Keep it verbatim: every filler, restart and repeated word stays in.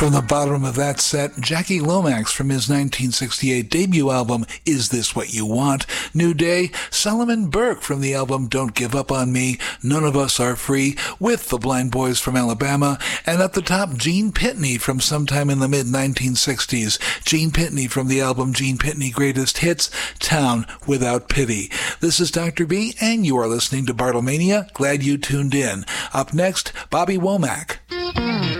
From the bottom of that set, Jackie Lomax from his nineteen sixty-eight debut album, Is This What You Want? New Day, Solomon Burke from the album Don't Give Up On Me, None of Us Are Free, with the Blind Boys from Alabama, and at the top, Gene Pitney from sometime in the mid nineteen sixties. Gene Pitney from the album Gene Pitney Greatest Hits, Town Without Pity. This is Doctor B, and you are listening to Bartlemania. Glad you tuned in. Up next, Bobby Womack.